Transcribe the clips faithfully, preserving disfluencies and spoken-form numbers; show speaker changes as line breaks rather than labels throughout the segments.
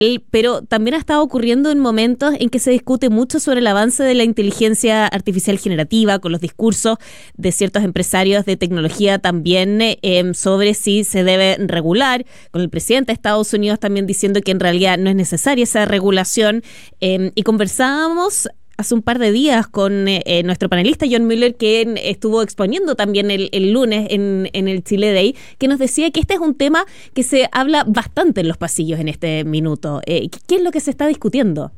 pero también ha estado ocurriendo en momentos en que se discute mucho sobre el avance de la inteligencia artificial generativa, con los discursos de ciertos empresarios de tecnología también eh, sobre si se debe regular, con el presidente de Estados Unidos también diciendo que en realidad no es necesaria esa regulación. Eh, y conversábamos hace un par de días con eh, nuestro panelista John Mueller, que estuvo exponiendo también el, el lunes en, en el Chile Day, que nos decía que este es un tema que se habla bastante en los pasillos en este minuto. Eh, ¿Qué es lo que se está discutiendo?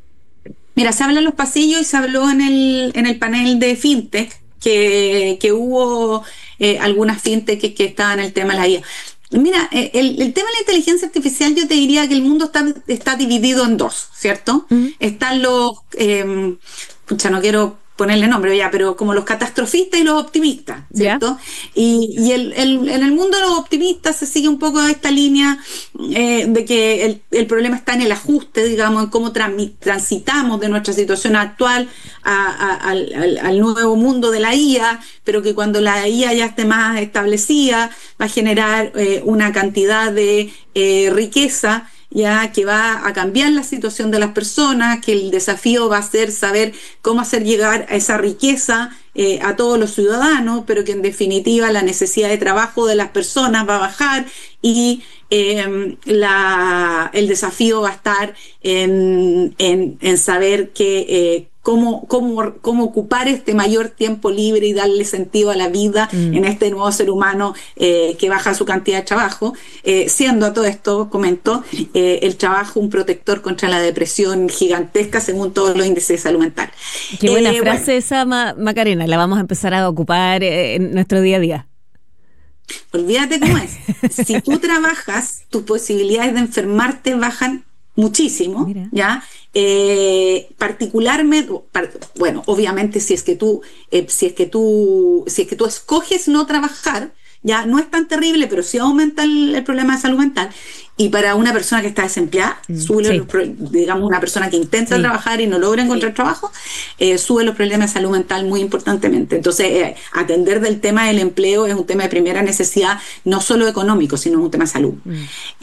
Mira, se habla en los pasillos y se habló en el, en el panel de FinTech, que, que hubo eh, algunas FinTech que, que estaban en el tema de la I A. Mira, el, el tema de la inteligencia artificial, yo te diría que el mundo está, está dividido en dos, ¿cierto? Uh-huh. Están los, eh, pucha, no quiero ponerle nombre ya, pero como los catastrofistas y los optimistas, ¿cierto? Yeah. Y, y el, el, en el mundo de los optimistas se sigue un poco esta línea eh, de que el, el problema está en el ajuste, digamos, en cómo trans, transitamos de nuestra situación actual a, a, al, al, al nuevo mundo de la I A, pero que cuando la I A ya esté más establecida va a generar eh, una cantidad de eh, riqueza, ya que va a cambiar la situación de las personas, que el desafío va a ser saber cómo hacer llegar a esa riqueza eh, a todos los ciudadanos, pero que en definitiva la necesidad de trabajo de las personas va a bajar y eh, la, el desafío va a estar en, en, en saber que eh, Cómo, cómo, cómo ocupar este mayor tiempo libre y darle sentido a la vida mm. en este nuevo ser humano eh, que baja su cantidad de trabajo, eh, siendo a todo esto, comento, eh, el trabajo un protector contra la depresión gigantesca según todos los índices de salud mental.
Qué buena
eh,
frase
bueno.
esa, Ma- Macarena, la vamos a empezar a ocupar eh, en nuestro día a día.
Olvídate cómo es. Si tú trabajas, tus posibilidades de enfermarte bajan muchísimo. Mira. Ya eh, particularmente, bueno, obviamente si es que tú eh, si es que tú si es que tú escoges no trabajar, ya no es tan terrible, pero sí aumenta el, el problema de salud mental. Y para una persona que está desempleada, mm, sube sí. los, digamos una persona que intenta sí. trabajar y no logra encontrar sí. trabajo, eh, sube los problemas de salud mental muy importantemente. Entonces, eh, atender del tema del empleo es un tema de primera necesidad, no solo económico, sino un tema de salud. Mm.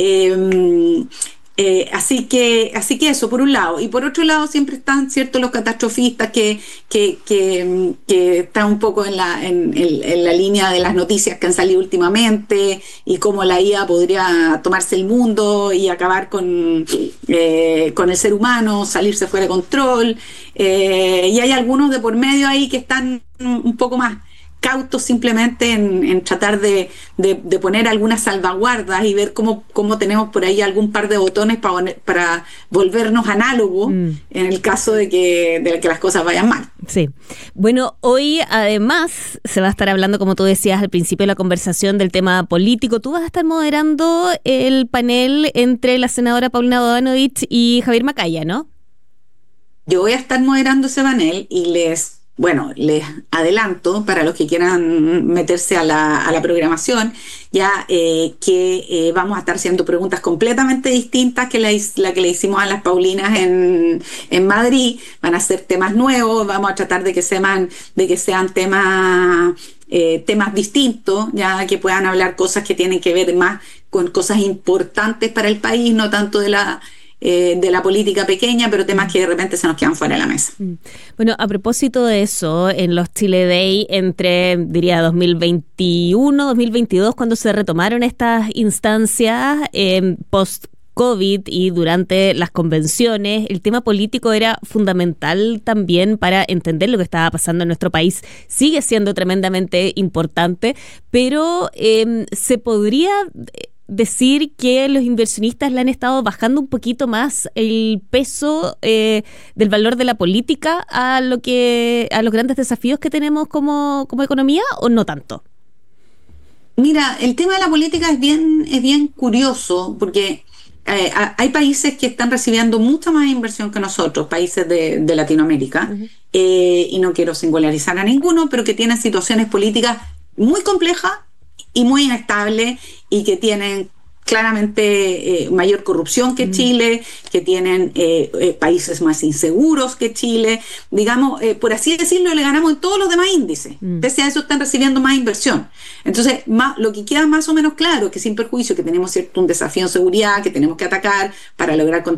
Eh, Eh, así que así que eso por un lado, y por otro lado siempre están ciertos los catastrofistas que que, que, que están un poco en la en, en, en la línea de las noticias que han salido últimamente y cómo la I A podría tomarse el mundo y acabar con eh, con el ser humano, salirse fuera de control, eh, y hay algunos de por medio ahí que están un poco más cautos simplemente en, en tratar de, de, de poner algunas salvaguardas y ver cómo, cómo tenemos por ahí algún par de botones para, para volvernos análogos mm. en el caso de que, de que las cosas vayan mal.
Sí. Bueno, hoy además se va a estar hablando, como tú decías al principio de la conversación, del tema político. Tú vas a estar moderando el panel entre la senadora Paulina Bodanovich y Javier Macaya, ¿no?
Yo voy a estar moderando ese panel y les Bueno, les adelanto, para los que quieran meterse a la, a la programación, ya eh, que eh, vamos a estar haciendo preguntas completamente distintas que la, la que le hicimos a las Paulinas en, en Madrid. Van a ser temas nuevos, vamos a tratar de que sean, de que sean temas, eh, temas distintos, ya que puedan hablar cosas que tienen que ver más con cosas importantes para el país, no tanto de la... Eh, de la política pequeña, pero temas que de repente se nos quedan fuera de la mesa.
Bueno, a propósito de eso, en los Chile Day entre, diría, dos mil veintiuno, dos mil veintidós, cuando se retomaron estas instancias eh, post-COVID y durante las convenciones, el tema político era fundamental también para entender lo que estaba pasando en nuestro país. Sigue siendo tremendamente importante, pero eh, se podría... decir que los inversionistas le han estado bajando un poquito más el peso eh, del valor de la política a lo que a los grandes desafíos que tenemos como, como economía, ¿o no tanto?
Mira, el tema de la política es bien, es bien curioso, porque eh, hay países que están recibiendo mucha más inversión que nosotros, países de, de Latinoamérica, uh-huh. eh, y no quiero singularizar a ninguno, pero que tienen situaciones políticas muy complejas y muy inestables y que tienen claramente eh, mayor corrupción que mm. Chile, que tienen eh, eh, países más inseguros que Chile, digamos, eh, por así decirlo, le ganamos en todos los demás índices, mm. pese a eso están recibiendo más inversión. Entonces, más, lo que queda más o menos claro es que sin perjuicio que tenemos cierto un desafío en seguridad, que tenemos que atacar para lograr